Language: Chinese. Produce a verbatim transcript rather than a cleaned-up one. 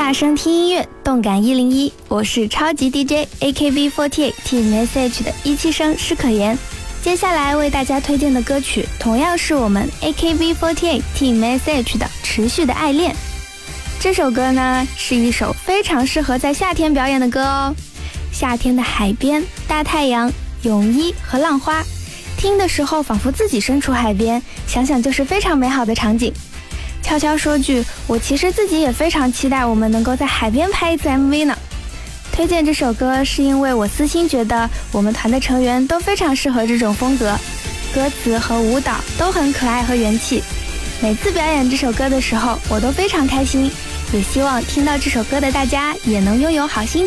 大声听音乐，动感一零一，我是超级 D J A K B 四十八 Team S H 的一期生施可言。接下来为大家推荐的歌曲同样是我们 A K B 四十八 Team S H 的《持续的爱恋》。这首歌呢是一首非常适合在夏天表演的歌哦。夏天的海边，大太阳，泳衣和浪花，听的时候仿佛自己身处海边，想想就是非常美好的场景。悄悄说句，我其实自己也非常期待我们能够在海边拍一次 M V 呢。推荐这首歌是因为我私心觉得我们团的成员都非常适合这种风格，歌词和舞蹈都很可爱和元气。每次表演这首歌的时候我都非常开心，也希望听到这首歌的大家也能拥有好心情。